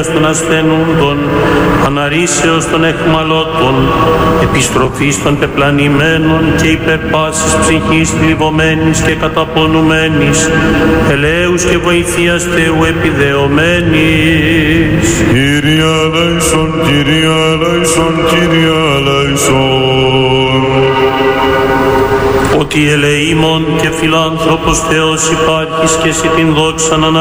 των ασθενούντων, αναρρήσεως των αιχμαλώτων, επιστροφής των πεπλανημένων και υπερπάσης ψυχής θλιβωμένης και καταπονουμένης, ελέους και βοηθείας Θεού επιδεωμένης. Κύριε ελέησον, Κύριε ελέησον, Κύριε ελέησον. Ότι ελεήμων και φιλάνθρωπος Θεός υπάρχεις και εσύ την δόξα να